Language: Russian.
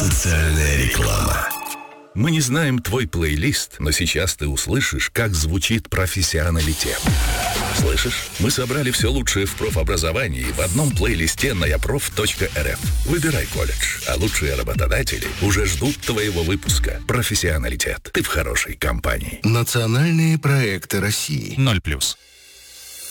Социальная реклама. Мы не знаем твой плейлист, но сейчас ты услышишь, как звучит профессионалитет. Слышишь? Мы собрали все лучшее в профобразовании в одном плейлисте на yaprof.rf. Выбирай колледж, а лучшие работодатели уже ждут твоего выпуска. Профессионалитет. Ты в хорошей компании. Национальные проекты России. 0+.